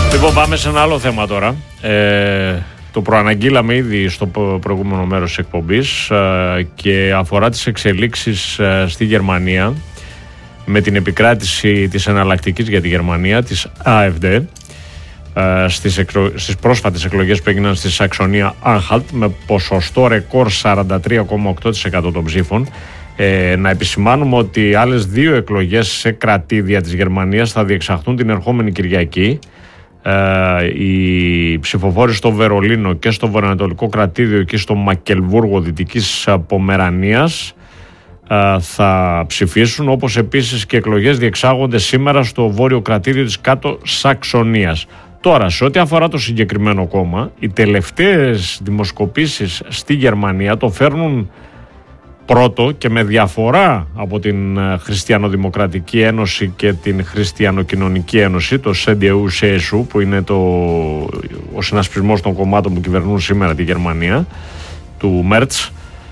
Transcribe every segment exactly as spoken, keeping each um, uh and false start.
Λοιπόν, πάμε σε ένα άλλο θέμα τώρα. Ε, το προαναγγείλαμε ήδη στο προηγούμενο μέρος της εκπομπής ε, και αφορά τις εξελίξεις ε, στη Γερμανία με την επικράτηση της εναλλακτικής για τη Γερμανία, της AfD, ε, στις, εκλο... στις πρόσφατες εκλογές που έγιναν στη Σαξονία Άνχαλτ με ποσοστό ρεκόρ σαράντα τρία κόμμα οκτώ τοις εκατό των ψήφων. Ε, να επισημάνουμε ότι άλλες δύο εκλογές σε κρατήδια της Γερμανίας θα διεξαχθούν την ερχόμενη Κυριακή. Uh, οι ψηφοφόροι στο Βερολίνο και στο βορειοανατολικό κρατήδιο και στο Μακελβούργο Δυτικής Πομερανίας uh, θα ψηφίσουν, όπως επίσης και εκλογές διεξάγονται σήμερα στο βόρειο κρατήδιο της Κάτω Σαξονίας. Τώρα, σε ό,τι αφορά το συγκεκριμένο κόμμα, οι τελευταίες δημοσκοπήσεις στη Γερμανία το φέρνουν πρώτο και με διαφορά από την Χριστιανοδημοκρατική Ένωση και την Χριστιανοκοινωνική Ένωση, το σι ντι γιου σι ες γιου, που είναι το, ο συνασπισμός των κομμάτων που κυβερνούν σήμερα τη Γερμανία, του Μέρτς.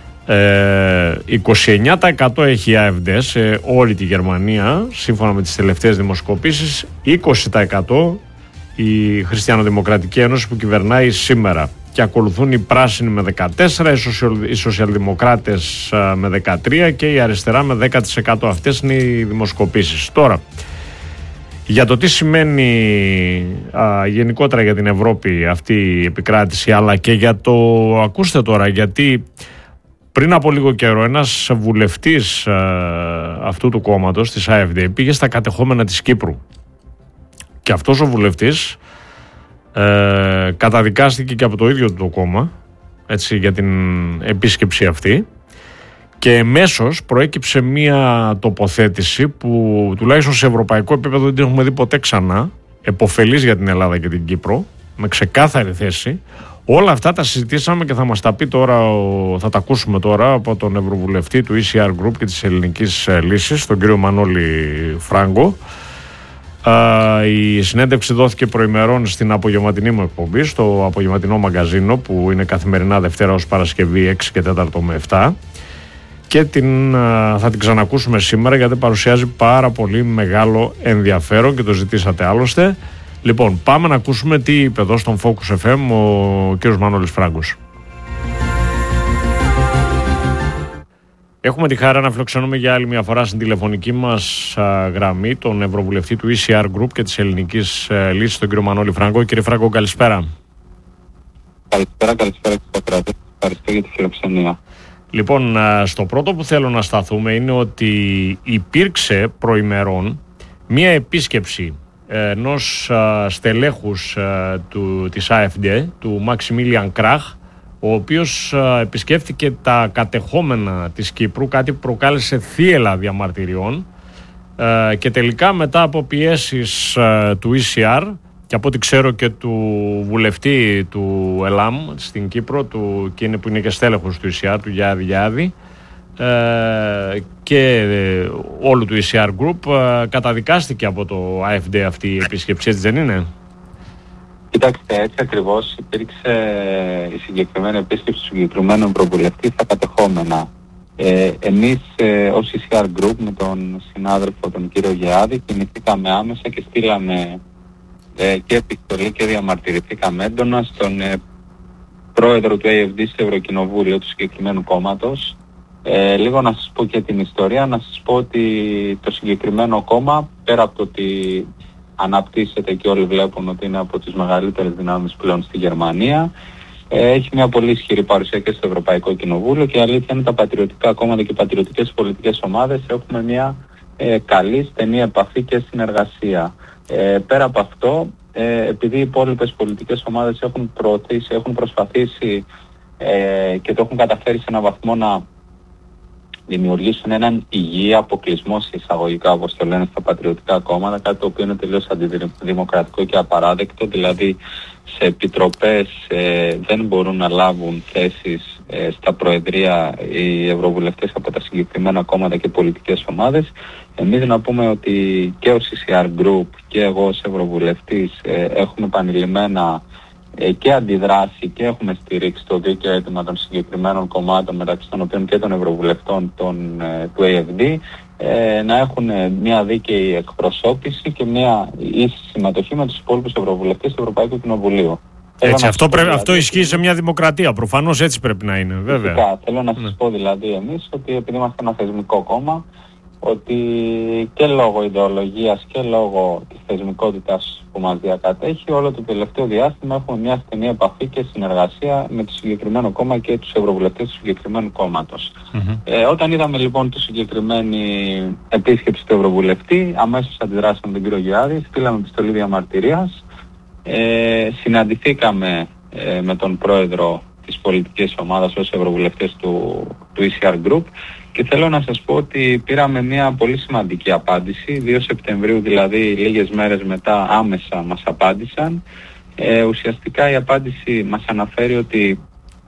Ε, είκοσι εννέα τοις εκατό έχει η AfD σε όλη τη Γερμανία, σύμφωνα με τις τελευταίες δημοσκοπήσεις, είκοσι τοις εκατό η Χριστιανοδημοκρατική Ένωση που κυβερνάει σήμερα. Και ακολουθούν οι πράσινοι με δεκατέσσερα τοις εκατό, οι σοσιαλδημοκράτες με δεκατρία τοις εκατό και η αριστερά με δέκα τοις εκατό. Αυτές είναι οι δημοσκοπήσεις. Τώρα, για το τι σημαίνει α, γενικότερα για την Ευρώπη αυτή η επικράτηση, αλλά και για το, ακούστε τώρα, γιατί πριν από λίγο καιρό ένας βουλευτής α, αυτού του κόμματος, της AfD, πήγε στα κατεχόμενα της Κύπρου. Και αυτός ο βουλευτής Ε, καταδικάστηκε και από το ίδιο το κόμμα, έτσι, για την επίσκεψη αυτή, και εμέσως προέκυψε μία τοποθέτηση που τουλάχιστον σε ευρωπαϊκό επίπεδο δεν την έχουμε δει ποτέ ξανά, επωφελής για την Ελλάδα και την Κύπρο, με ξεκάθαρη θέση. Όλα αυτά τα συζητήσαμε και θα μας τα πει τώρα, θα τα ακούσουμε τώρα από τον Ευρωβουλευτή του ι σι αρ Group και της Ελληνικής Λύσης, τον κύριο Μανώλη Φράγκο. Uh, η συνέντευξη δόθηκε προημερών στην απογευματινή μου εκπομπή, στο απογευματινό μαγκαζίνο, που είναι καθημερινά Δευτέρα ως Παρασκευή έξι και τέσσερα με επτά, και την, uh, θα την ξανακούσουμε σήμερα γιατί παρουσιάζει πάρα πολύ μεγάλο ενδιαφέρον και το ζητήσατε άλλωστε. Λοιπόν, πάμε να ακούσουμε τι είπε εδώ στον Focus εφ εμ ο κύριος Μανώλης Φράγκος. Έχουμε τη χαρά να φιλοξενούμε για άλλη μια φορά στην τηλεφωνική μας α, γραμμή τον Ευρωβουλευτή του ι σι αρ Group και της Ελληνικής α, Λύσης, τον κύριο Μανώλη Φράγκο. Κύριε Φράγκο, καλησπέρα. Καλησπέρα, καλησπέρα κύριε Κράτη. Ευχαριστώ για τη φιλοξενία. Λοιπόν, α, στο πρώτο που θέλω να σταθούμε είναι ότι υπήρξε προημερών μια επίσκεψη ενός α, στελέχους α, του, της AfD, του Μαξιμίλιαν Κράχ, ο οποίος α, επισκέφθηκε τα κατεχόμενα της Κύπρου, κάτι που προκάλεσε θύελλα διαμαρτυριών, α, και τελικά μετά από πιέσεις α, του ι σι αρ και από ό,τι ξέρω και του βουλευτή του ΕΛΑΜ στην Κύπρο, του, και είναι, που είναι και στέλεχος του ι σι αρ, του Γιάδη Γιάδη, α, και ε, όλου του ι σι αρ Group, α, καταδικάστηκε από το AfD αυτή η επίσκεψη, έτσι δεν είναι? Κοιτάξτε, έτσι ακριβώς υπήρξε η συγκεκριμένη επίσκεψη του συγκεκριμένου προβουλευτή στα κατεχόμενα. Ε, εμείς ε, ως ι σι αρ Group με τον συνάδελφο τον κύριο Γεάδη κινηθήκαμε άμεσα και στείλαμε ε, και επιστολή και διαμαρτυρηθήκαμε έντονα στον ε, πρόεδρο του AfD στο Ευρωκοινοβούλιο του συγκεκριμένου κόμματος. Ε, λίγο να σας πω και την ιστορία, να σας πω ότι το συγκεκριμένο κόμμα, πέρα από το ότι αναπτύσσεται και όλοι βλέπουν ότι είναι από τις μεγαλύτερες δυνάμεις πλέον στη Γερμανία, ε, έχει μια πολύ ισχυρή παρουσία και στο Ευρωπαϊκό Κοινοβούλιο, και η αλήθεια είναι τα πατριωτικά κόμματα και οι πατριωτικές πολιτικές ομάδες έχουμε μια ε, καλή στενή επαφή και συνεργασία. Ε, πέρα από αυτό, ε, επειδή οι υπόλοιπες πολιτικές ομάδες έχουν προωθήσει, έχουν προσπαθήσει ε, και το έχουν καταφέρει σε έναν βαθμό να δημιουργήσουν έναν υγιή αποκλεισμό σε εισαγωγικά, όπως το λένε, στα πατριωτικά κόμματα, κάτι το οποίο είναι τελείως αντιδημοκρατικό και απαράδεκτο. Δηλαδή σε επιτροπές ε, δεν μπορούν να λάβουν θέσεις ε, στα προεδρία οι ευρωβουλευτές από τα συγκεκριμένα κόμματα και πολιτικές ομάδες. Εμείς να πούμε ότι και ο ι σι αρ Group και εγώ ως ευρωβουλευτής ε, έχουμε επανειλημμένα ε, και αντιδράσει και έχουμε στηρίξει το δίκαιο αίτημα των συγκεκριμένων κομμάτων, μεταξύ των οποίων και των ευρωβουλευτών των, ε, του έι εφ ντι, ε, να έχουν μια δίκαιη εκπροσώπηση και μια ίση συμμετοχή με τους υπόλοιπους ευρωβουλευτές του Ευρωπαϊκού Κοινοβουλίου. Έτσι, αυτό, πρέπει, δηλαδή, αυτό ισχύει σε μια δημοκρατία. Προφανώς έτσι πρέπει να είναι. Βέβαια. Φυσικά, θέλω να σας ναι. πω δηλαδή εμείς ότι επειδή είμαστε ένα θεσμικό κόμμα, ότι και λόγω ιδεολογίας και λόγω της θεσμικότητας που μας διακατέχει, όλο το τελευταίο διάστημα έχουμε μια στενή επαφή και συνεργασία με το συγκεκριμένο κόμμα και τους ευρωβουλευτές του συγκεκριμένου κόμματος. Mm-hmm. Ε, όταν είδαμε λοιπόν τη συγκεκριμένη επίσκεψη του ευρωβουλευτή, αμέσως αντιδράσαμε τον κύριο Γεάρη, στείλαμε επιστολή διαμαρτυρίας, ε, συναντηθήκαμε ε, με τον πρόεδρο της πολιτικής ομάδας ως ευρωβουλευτές του, του ι σι αρ Group, και θέλω να σας πω ότι πήραμε μια πολύ σημαντική απάντηση. δύο Σεπτεμβρίου, δηλαδή λίγες μέρες μετά, άμεσα μας απάντησαν. Ε, ουσιαστικά η απάντηση μας αναφέρει ότι,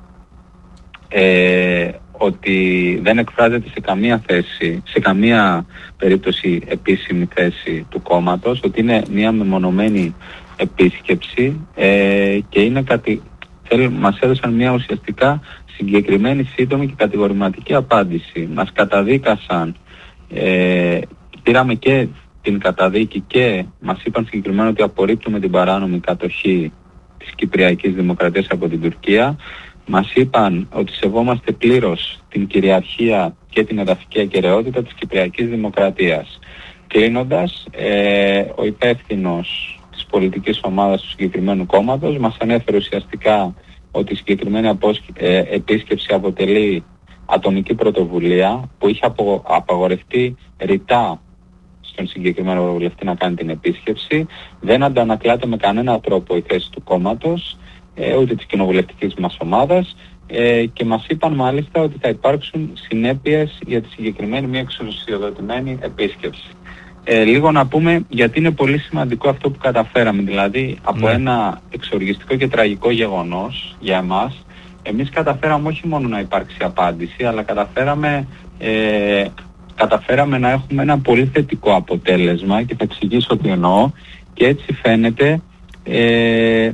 ε, ότι δεν εκφράζεται σε καμία θέση, σε καμία περίπτωση επίσημη θέση του κόμματος, ότι είναι μια μεμονωμένη επίσκεψη ε, και είναι κάτι... Μας έδωσαν μια ουσιαστικά συγκεκριμένη, σύντομη και κατηγορηματική απάντηση. Μας καταδίκασαν, ε, πήραμε και την καταδίκη και μας είπαν συγκεκριμένα ότι απορρίπτουμε την παράνομη κατοχή της Κυπριακής Δημοκρατίας από την Τουρκία. Μας είπαν ότι σεβόμαστε πλήρως την κυριαρχία και την εδαφική ακεραιότητα της Κυπριακής Δημοκρατίας. Κλείνοντας, ε, ο υπεύθυνος της πολιτικής ομάδας του συγκεκριμένου κόμματος μας ανέφερε ουσιαστικά ότι η συγκεκριμένη απόσχε, ε, επίσκεψη αποτελεί ατομική πρωτοβουλία που είχε απο, απαγορευτεί ρητά στον συγκεκριμένο ευρωβουλευτή να κάνει την επίσκεψη. Δεν αντανακλάται με κανένα τρόπο η θέση του κόμματος, ε, ούτε της κοινοβουλευτικής μας ομάδας, ε, και μας είπαν μάλιστα ότι θα υπάρξουν συνέπειες για τη συγκεκριμένη μη εξουσιοδοτημένη επίσκεψη. Ε, λίγο να πούμε γιατί είναι πολύ σημαντικό αυτό που καταφέραμε, δηλαδή από ναι. ένα εξοργιστικό και τραγικό γεγονός για εμάς, εμείς καταφέραμε όχι μόνο να υπάρξει απάντηση, αλλά καταφέραμε, ε, καταφέραμε να έχουμε ένα πολύ θετικό αποτέλεσμα, και θα εξηγήσω τι εννοώ, και έτσι φαίνεται, ε,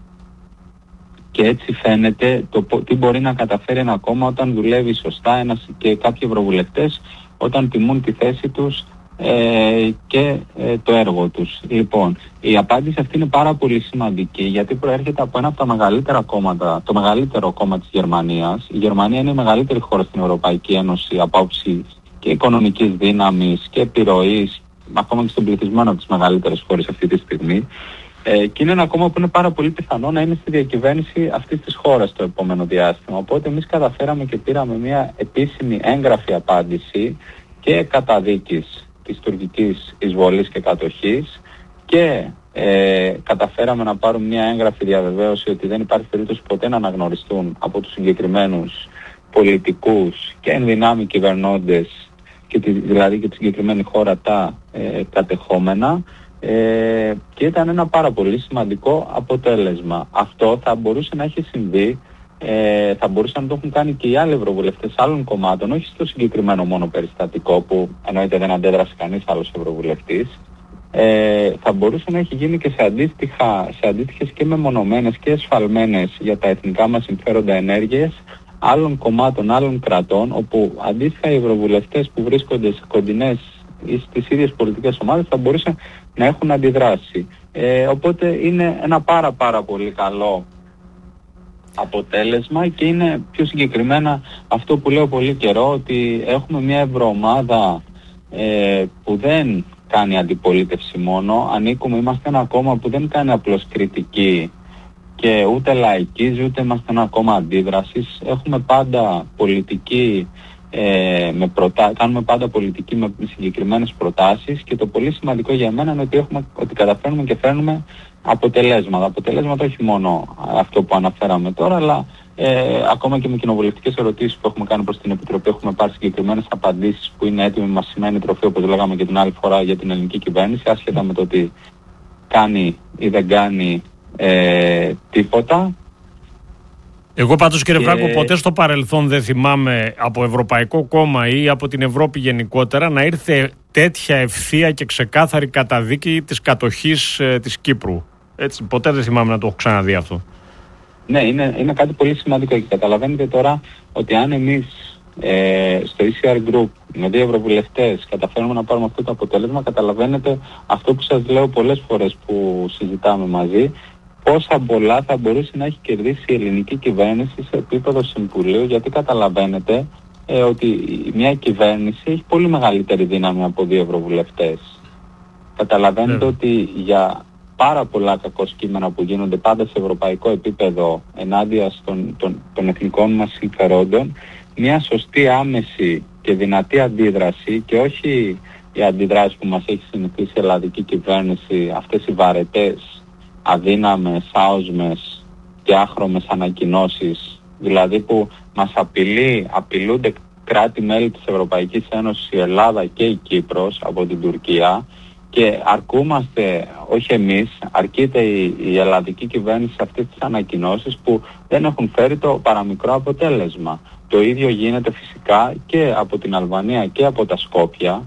και έτσι φαίνεται το τι μπορεί να καταφέρει ένα κόμμα όταν δουλεύει σωστά, ένας και κάποιοι ευρωβουλευτές όταν τιμούν τη θέση τους Ε, και ε, το έργο τους. Λοιπόν, η απάντηση αυτή είναι πάρα πολύ σημαντική, γιατί προέρχεται από ένα από τα μεγαλύτερα κόμματα, το μεγαλύτερο κόμμα της Γερμανίας. Η Γερμανία είναι η μεγαλύτερη χώρα στην Ευρωπαϊκή Ένωση από άποψη και οικονομικής δύναμης και επιρροής, ακόμα και στον πληθυσμό από τις μεγαλύτερες χώρες αυτή τη στιγμή. Ε, και είναι ένα κόμμα που είναι πάρα πολύ πιθανό να είναι στη διακυβέρνηση αυτής της χώρας το επόμενο διάστημα. Οπότε εμείς καταφέραμε και πήραμε μια επίσημη έγγραφη απάντηση και καταδίκης της τουρκικής εισβολής και κατοχής, και ε, καταφέραμε να πάρουμε μια έγγραφη διαβεβαίωση ότι δεν υπάρχει περίπτωση ποτέ να αναγνωριστούν από τους συγκεκριμένους πολιτικούς και ενδυνάμει κυβερνώντες, και τη, δηλαδή και τη συγκεκριμένη χώρα, τα ε, κατεχόμενα, ε, και ήταν ένα πάρα πολύ σημαντικό αποτέλεσμα. Αυτό θα μπορούσε να έχει συμβεί, Ε, θα μπορούσαν να το έχουν κάνει και οι άλλοι ευρωβουλευτές άλλων κομμάτων, όχι στο συγκεκριμένο μόνο περιστατικό που εννοείται δεν αντέδρασε κανείς άλλος ευρωβουλευτής. Ε, θα μπορούσε να έχει γίνει και σε, αντίστοιχα, σε αντίστοιχες και μεμονωμένες και εσφαλμένες για τα εθνικά μας συμφέροντα ενέργειες άλλων κομμάτων, άλλων κρατών, όπου αντίστοιχα οι ευρωβουλευτές που βρίσκονται σε κοντινές ή στις ίδιες πολιτικές ομάδες θα μπορούσαν να έχουν αντιδράσει. Ε, οπότε είναι ένα πάρα πάρα πολύ καλό αποτέλεσμα, και είναι πιο συγκεκριμένα αυτό που λέω πολύ καιρό, ότι έχουμε μια ευρωομάδα ε, που δεν κάνει αντιπολίτευση μόνο, ανήκουμε, είμαστε ένα κόμμα που δεν κάνει απλώς κριτική και ούτε λαϊκίζει, ούτε είμαστε ένα κόμμα αντίδρασης. Έχουμε πάντα πολιτική, ε, με προτα... κάνουμε πάντα πολιτική με συγκεκριμένες προτάσεις, και το πολύ σημαντικό για μένα είναι ότι, έχουμε, ότι καταφέρνουμε και φέρνουμε αποτελέσματα. Αποτελέσματα όχι μόνο αυτό που αναφέραμε τώρα, αλλά ε, ακόμα και με κοινοβουλευτικές ερωτήσεις που έχουμε κάνει προς την Επιτροπή έχουμε πάρει συγκεκριμένες απαντήσεις που είναι έτοιμη, μας σημαίνει τροφή, όπως λέγαμε και την άλλη φορά, για την ελληνική κυβέρνηση, άσχετα με το ότι κάνει ή δεν κάνει ε, τίποτα. Εγώ πάντως, κύριε και... Βράκο, ποτέ στο παρελθόν δεν θυμάμαι από Ευρωπαϊκό Κόμμα ή από την Ευρώπη γενικότερα να ήρθε τέτοια ευθεία και ξεκάθαρη καταδίκη της κατοχής ε, της Κύπρου. Έτσι, ποτέ δεν θυμάμαι να το έχω ξαναδεί αυτό. Ναι, είναι, είναι κάτι πολύ σημαντικό και καταλαβαίνετε τώρα ότι αν εμείς ε, στο ι σι αρ Group με δύο ευρωβουλευτές καταφέρουμε να πάρουμε αυτό το αποτέλεσμα, καταλαβαίνετε αυτό που σας λέω πολλές φορές που συζητάμε μαζί, πόσα πολλά θα μπορούσε να έχει κερδίσει η ελληνική κυβέρνηση σε επίπεδο συμβουλίου, γιατί καταλαβαίνετε ε, ότι μια κυβέρνηση έχει πολύ μεγαλύτερη δύναμη από δύο ευρωβουλευτές. Καταλαβαίνετε yeah. ότι για πάρα πολλά κακό κείμενα που γίνονται πάντα σε ευρωπαϊκό επίπεδο ενάντια στον, των, των εθνικών μας συμφερόντων, μια σωστή άμεση και δυνατή αντίδραση και όχι οι αντιδράσεις που μας έχει συνηθίσει η ελλαδική κυβέρνηση, αυτές οι βαρετές, αδύναμες, άοσμες και άχρωμες ανακοινώσεις, δηλαδή που μας απειλεί, απειλούνται κράτη-μέλη της Ευρωπαϊκής Ένωσης, η Ελλάδα και η Κύπρος από την Τουρκία, και αρκούμαστε, όχι εμείς, αρκείται η, η ελλαδική κυβέρνηση σε αυτές τις ανακοινώσεις που δεν έχουν φέρει το παραμικρό αποτέλεσμα. Το ίδιο γίνεται φυσικά και από την Αλβανία και από τα Σκόπια,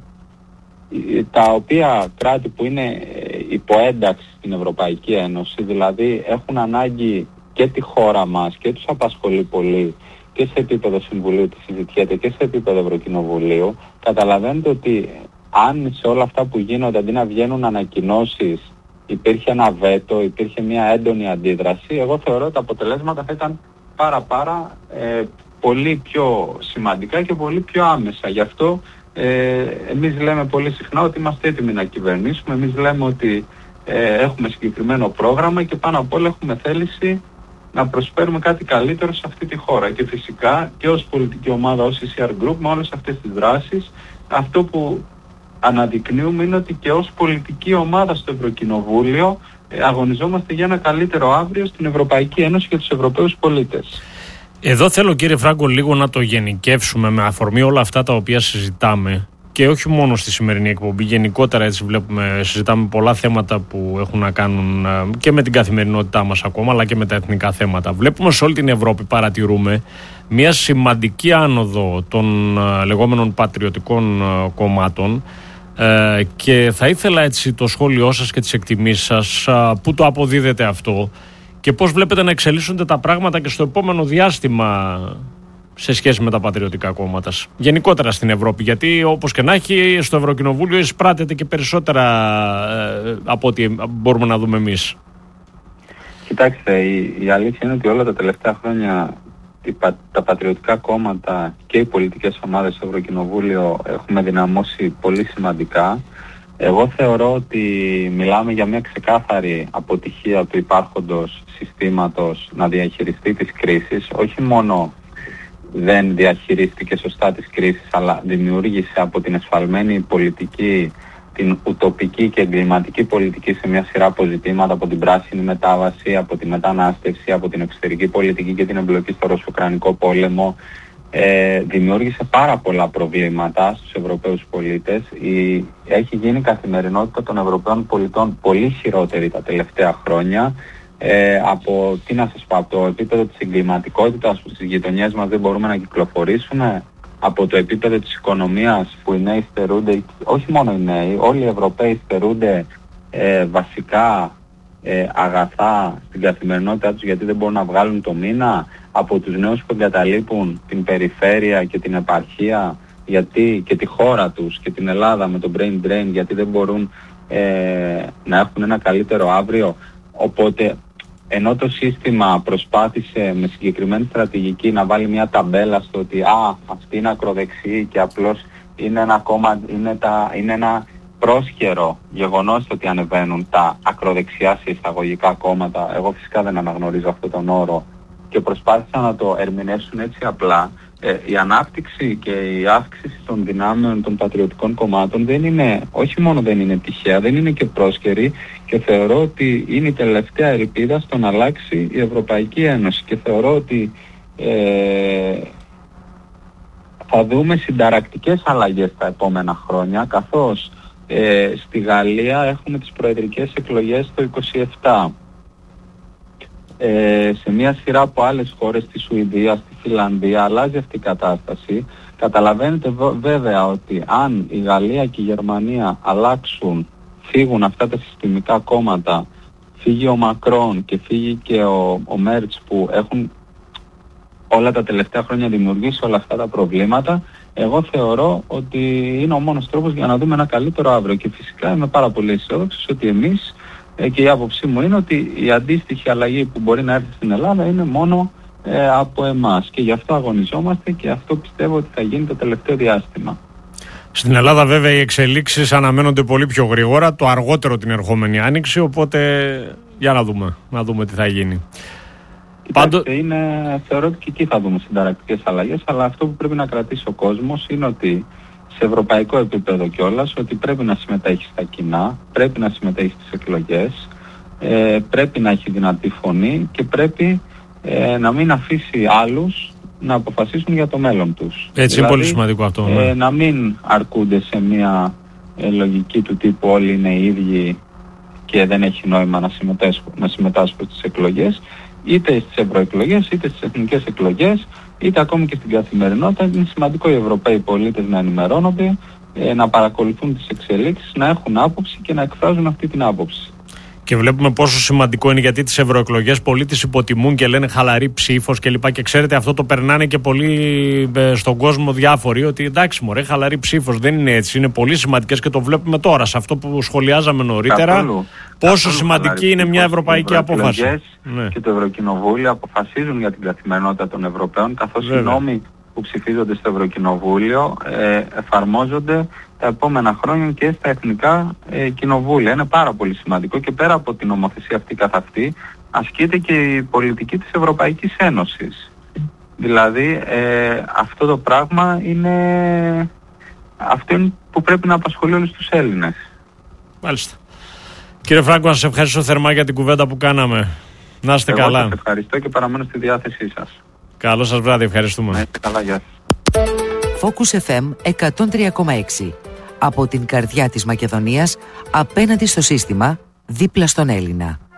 τα οποία κράτη που είναι υποένταξη στην Ευρωπαϊκή Ένωση, δηλαδή έχουν ανάγκη και τη χώρα μας και τους απασχολεί πολύ και σε επίπεδο Συμβουλίου τη συζητιέται και σε επίπεδο Ευρωκοινοβουλίου. Καταλαβαίνετε ότι αν σε όλα αυτά που γίνονται αντί να βγαίνουν ανακοινώσεις υπήρχε ένα βέτο, υπήρχε μια έντονη αντίδραση, εγώ θεωρώ ότι τα αποτελέσματα θα ήταν πάρα πάρα ε, πολύ πιο σημαντικά και πολύ πιο άμεσα. Γι' αυτό ε, εμείς λέμε πολύ συχνά ότι είμαστε έτοιμοι να κυβερνήσουμε, εμείς λέμε ότι ε, έχουμε συγκεκριμένο πρόγραμμα και πάνω απ' όλα έχουμε θέληση να προσφέρουμε κάτι καλύτερο σε αυτή τη χώρα. Και φυσικά και ως πολιτική ομάδα, ως ι σι αρ Group, με όλες αυτές τις δράσεις, αυτό που αναδεικνύουμε είναι ότι και ως πολιτική ομάδα στο Ευρωκοινοβούλιο ε, αγωνιζόμαστε για ένα καλύτερο αύριο στην Ευρωπαϊκή Ένωση και τους Ευρωπαίους πολίτες. Εδώ θέλω, κύριε Φράγκο, λίγο να το γενικεύσουμε με αφορμή όλα αυτά τα οποία συζητάμε και όχι μόνο στη σημερινή εκπομπή. Γενικότερα έτσι βλέπουμε, συζητάμε πολλά θέματα που έχουν να κάνουν και με την καθημερινότητά μας ακόμα, αλλά και με τα εθνικά θέματα. Βλέπουμε σε όλη την Ευρώπη, παρατηρούμε μια σημαντική άνοδο των λεγόμενων πατριωτικών κομμάτων, και θα ήθελα έτσι το σχόλιο σας και τις εκτιμήσεις σας, πού το αποδίδεται αυτό και πώς βλέπετε να εξελίσσονται τα πράγματα και στο επόμενο διάστημα σε σχέση με τα πατριωτικά κόμματα γενικότερα στην Ευρώπη, γιατί όπως και να έχει στο Ευρωκοινοβούλιο εισπράτεται και περισσότερα ε, από ό,τι μπορούμε να δούμε εμείς. Κοιτάξτε, η, η αλήθεια είναι ότι όλα τα τελευταία χρόνια τα πατριωτικά κόμματα και οι πολιτικές ομάδες στο Ευρωκοινοβούλιο έχουμε δυναμώσει πολύ σημαντικά. Εγώ θεωρώ ότι μιλάμε για μια ξεκάθαρη αποτυχία του υπάρχοντος συστήματος να διαχειριστεί τις κρίσεις. Όχι μόνο δεν διαχειρίστηκε σωστά τις κρίσεις, αλλά δημιούργησε από την εσφαλμένη πολιτική, την ουτοπική και εγκληματική πολιτική σε μια σειρά από ζητήματα, από την πράσινη μετάβαση, από τη μετανάστευση, από την εξωτερική πολιτική και την εμπλοκή στο ρωσο-ουκρανικό πόλεμο. Ε, δημιούργησε πάρα πολλά προβλήματα στους Ευρωπαίους πολίτες. Η, έχει γίνει η καθημερινότητα των Ευρωπαίων πολιτών πολύ χειρότερη τα τελευταία χρόνια. Ε, από, τι να σας πω, από το επίπεδο της εγκληματικότητας που στις γειτονιές μας δεν μπορούμε να κυκλοφορήσουμε, από το επίπεδο της οικονομίας που οι νέοι στερούνται, όχι μόνο οι νέοι, όλοι οι Ευρωπαίοι στερούνται ε, βασικά ε, αγαθά στην καθημερινότητά τους γιατί δεν μπορούν να βγάλουν το μήνα, από τους νέους που εγκαταλείπουν την περιφέρεια και την επαρχία γιατί, και τη χώρα τους και την Ελλάδα με το brain drain γιατί δεν μπορούν ε, να έχουν ένα καλύτερο αύριο. Οπότε ενώ το σύστημα προσπάθησε με συγκεκριμένη στρατηγική να βάλει μια ταμπέλα στο ότι α, αυτή είναι ακροδεξιή και απλώς είναι ένα, κόμμα, είναι τα, είναι ένα πρόσχερο γεγονός ότι ανεβαίνουν τα ακροδεξιά σε εισαγωγικά κόμματα. Εγώ φυσικά δεν αναγνωρίζω αυτόν τον όρο και προσπάθησαν να το ερμηνεύσουν έτσι απλά. Ε, η ανάπτυξη και η αύξηση των δυνάμεων των πατριωτικών κομμάτων δεν είναι, όχι μόνο δεν είναι τυχαία, δεν είναι και πρόσκαιρη και θεωρώ ότι είναι η τελευταία ελπίδα στο να αλλάξει η Ευρωπαϊκή Ένωση και θεωρώ ότι ε, θα δούμε συνταρακτικές αλλαγές τα επόμενα χρόνια, καθώς ε, στη Γαλλία έχουμε τις προεδρικές εκλογές το είκοσι επτά. Ε, σε μια σειρά από άλλες χώρες, στη Σουηδία, στη Φιλανδία, αλλάζει αυτή η κατάσταση. Καταλαβαίνετε βέβαια ότι αν η Γαλλία και η Γερμανία αλλάξουν, φύγουν αυτά τα συστημικά κόμματα, φύγει ο Μακρόν και φύγει και ο, ο Μέρτς που έχουν όλα τα τελευταία χρόνια δημιουργήσει όλα αυτά τα προβλήματα, εγώ θεωρώ ότι είναι ο μόνος τρόπος για να δούμε ένα καλύτερο αύριο. Και φυσικά είμαι πάρα πολύ αισιόδοξος ότι εμείς, ε, και η άποψή μου είναι ότι η αντίστοιχη αλλαγή που μπορεί να έρθει στην Ελλάδα είναι μόνο ε, από εμάς. Και γι' αυτό αγωνιζόμαστε και αυτό πιστεύω ότι θα γίνει το τελευταίο διάστημα. Στην Ελλάδα βέβαια οι εξελίξεις αναμένονται πολύ πιο γρήγορα, το αργότερο την ερχόμενη άνοιξη, οπότε για να δούμε, να δούμε τι θα γίνει. Κοιτάξτε, Πάντο... είναι, θεωρώ ότι και εκεί θα δούμε συνταρακτικές αλλαγές, αλλά αυτό που πρέπει να κρατήσει ο κόσμος είναι ότι σε ευρωπαϊκό επίπεδο κιόλας, ότι πρέπει να συμμετέχει στα κοινά, πρέπει να συμμετέχει στις εκλογές, ε, πρέπει να έχει δυνατή φωνή και πρέπει ε, να μην αφήσει άλλους να αποφασίσουν για το μέλλον τους. Έτσι, δηλαδή, είναι πολύ σημαντικό αυτό. Ναι. Ε, να μην αρκούνται σε μια ε, λογική του τύπου όλοι είναι οι ίδιοι και δεν έχει νόημα να συμμετάσχουν, να συμμετάσχουν στις εκλογές, είτε στις ευρωεκλογές, είτε στις εθνικές εκλογές, είτε ακόμη και στην καθημερινότητα. Είναι σημαντικό οι Ευρωπαίοι πολίτες να ενημερώνονται, ε, να παρακολουθούν τις εξελίξεις, να έχουν άποψη και να εκφράζουν αυτή την άποψη. Και βλέπουμε πόσο σημαντικό είναι, γιατί τις ευρωεκλογές πολλοί τις υποτιμούν και λένε χαλαρή ψήφος κλπ. Και ξέρετε, αυτό το περνάνε και πολύ στον κόσμο διάφοροι, ότι εντάξει μωρέ, χαλαρή ψήφος, δεν είναι έτσι. Είναι πολύ σημαντικές και το βλέπουμε τώρα σε αυτό που σχολιάζαμε νωρίτερα. Καθόλου, πόσο καθόλου σημαντική είναι μια ευρωπαϊκή απόφαση. Ναι. Και το Ευρωκοινοβούλιο αποφασίζουν για την καθημερινότητα των Ευρωπαίων, καθώς οι νόμοι που ψηφίζονται στο Ευρωκοινοβούλιο ε, εφαρμόζονται τα επόμενα χρόνια και στα εθνικά ε, κοινοβούλια. Είναι πάρα πολύ σημαντικό και πέρα από την νομοθεσία αυτή καθ' αυτή ασκείται και η πολιτική της Ευρωπαϊκής Ένωσης. Δηλαδή ε, αυτό το πράγμα είναι αυτό είναι που πρέπει να απασχολεί όλους τους Έλληνες. Μάλιστα. Κύριε Φράγκο, να σας ευχαριστώ θερμά για την κουβέντα που κάναμε. Να είστε Εγώ καλά. Εγώ σας ευχαριστώ και παραμένω στη διάθεσή σας. Καλό σας βράδυ, ευχαριστούμε. Να είστε καλά, γεια σας. Focus εφ εμ εκατόν τρία κόμμα έξι. Από την καρδιά της Μακεδονίας, απέναντι στο σύστημα, δίπλα στον Έλληνα.